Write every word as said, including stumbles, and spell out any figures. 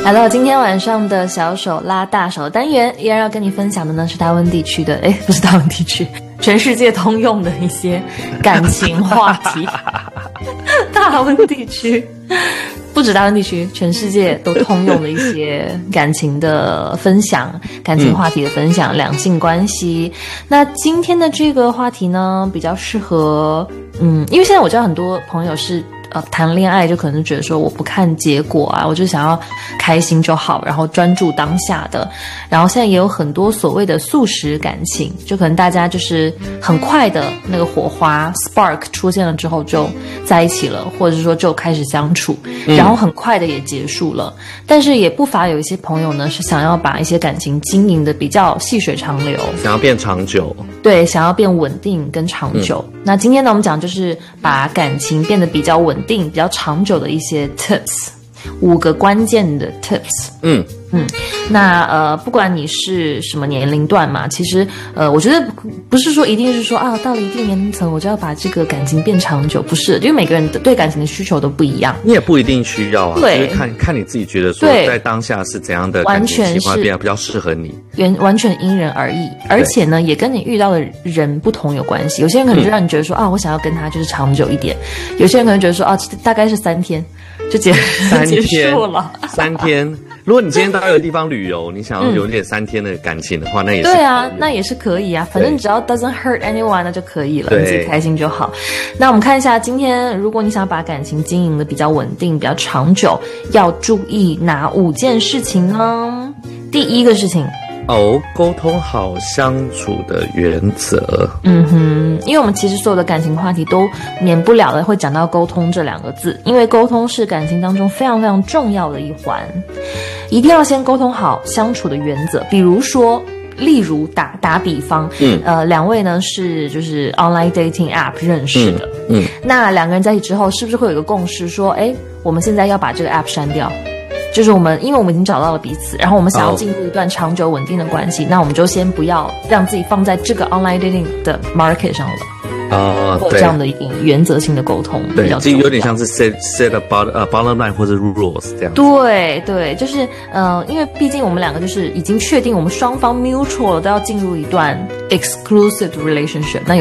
来到今天晚上的小手拉大手的单元，依然要跟你分享的呢是大温地区的，诶，不是大温地区，全世界通用的一些感情话题。大温地区，不止大温地区，全世界都通用的一些感情的分享、感情话题的分享、嗯、两性关系。那今天的这个话题呢，比较适合，嗯，因为现在我知道很多朋友是。呃，谈恋爱就可能觉得说我不看结果啊，我就想要开心就好，然后专注当下的。然后现在也有很多所谓的速食感情，就可能大家就是很快的那个火花 spark 出现了之后就在一起了，或者是说就开始相处，然后很快的也结束了。嗯、但是也不乏有一些朋友呢是想要把一些感情经营的比较细水长流， 想要变长久。 对，想要变稳定跟长久。嗯、那今天呢，我们讲就是把感情变得比较稳定、比较长久的一些 tips， 五个关键的 tips。嗯嗯，那呃，不管你是什么年龄段嘛，其实呃，我觉得不是说一定是说啊，到了一定年龄层我就要把这个感情变长久，不是，因为每个人对感情的需求都不一样。 你也不一定需要啊， 对， 就是看看你自己觉得说在当下是怎样的感情喜欢变比较适合你， 完完全因人而异，而且呢，也跟你遇到的人不同有关系。有些人可能就让你觉得说、嗯、啊，我想要跟他就是长久一点；有些人可能觉得说啊，大概是三天就结三天结束了， 三天。如果你今天到一个地方旅游，你想要有点三天的感情的话，嗯、那也是对啊，那也是可以啊。反正只要 doesn't hurt anyone， 那就可以了，你自己开心就好。那我们看一下，今天如果你想把感情经营的比较稳定、比较长久，要注意哪五件事情呢？第一个事情。 哦，沟通好相处的原则。 嗯哼，因为我们其实所有的感情话题都免不了的会讲到沟通这两个字，因为沟通是感情当中非常非常重要的一环，一定要先沟通好相处的原则。比如说，例如打打比方，嗯，呃，两位呢是就是 online dating app 认识的，嗯，嗯那两个人在一起之后，是不是会有一个共识说，哎，我们现在要把这个 app 删掉？就是我们，因为我们已经找到了彼此，然后我们想要进入一段长久稳定的关系， oh. 那我们就先不要让自己放在这个 online dating 的 market 上了。啊、uh, ，这样的一点原则性的沟通， 对，这有点像是 set set a bottom 呃 bottom line 或者 rules 这样。 对对，就是呃，因为毕竟我们两个就是已经确定我们双方 mutual 都要进入一段 exclusive relationship， 那